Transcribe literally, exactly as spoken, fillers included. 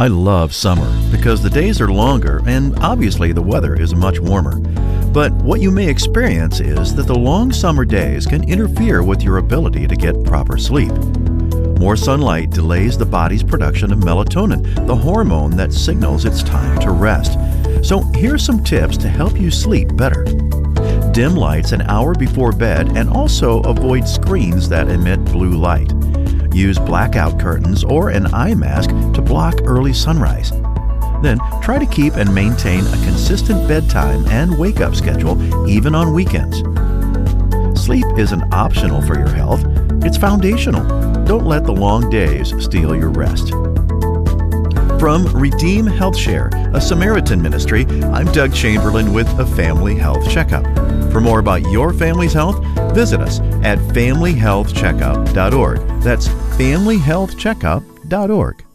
I love summer because the days are longer and obviously the weather is much warmer. But what you may experience is that the long summer days can interfere with your ability to get proper sleep. More sunlight delays the body's production of melatonin, the hormone that signals it's time to rest. So here's some tips to help you sleep better. Dim lights an hour before bed and also avoid screens that emit blue light. Use blackout curtains or an eye mask to block early sunrise. Then try to keep and maintain a consistent bedtime and wake-up schedule even on weekends. Sleep isn't optional for your health, it's foundational. Don't let the long days steal your rest. From Redeem Health Share, a Samaritan ministry, I'm Doug Chamberlain with a Family Health Checkup. For more about your family's health, visit us at family health checkup dot org. That's family health checkup dot org.